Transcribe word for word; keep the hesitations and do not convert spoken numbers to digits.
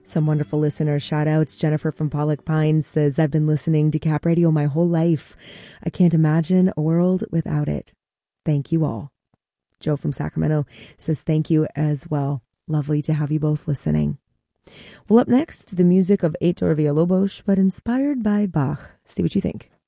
Some wonderful listeners. Shout outs. Jennifer from Pollock Pines says, I've been listening to Cap Radio my whole life. I can't imagine a world without it. Thank you all. Joe from Sacramento says thank you as well. Lovely to have you both listening. Well, up next, the music of Heitor Villalobos, but inspired by Bach. See what you think.